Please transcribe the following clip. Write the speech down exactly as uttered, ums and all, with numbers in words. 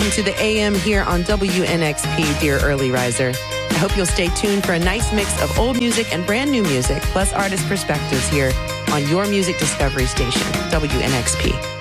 welcome to the A M here on W N X P, dear early riser. I hope you'll stay tuned for a nice mix of old music and brand new music, plus artist perspectives here on your music discovery station, W N X P.